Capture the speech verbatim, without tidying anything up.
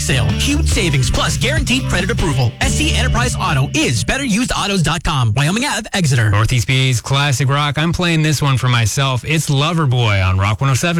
sale. Huge savings plus guaranteed credit approval. S C Enterprise Auto is better used autos dot com. Wyoming Ave, Exeter. Northeast P A's classic rock. I'm playing this one for myself. It's Loverboy on Rock one oh seven.